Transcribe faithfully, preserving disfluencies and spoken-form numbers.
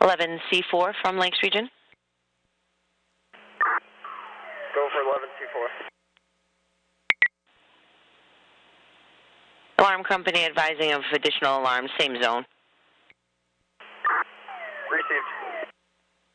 eleven C four from Lakes Region. Go for eleven C four. Alarm company advising of additional alarms, same zone. Received.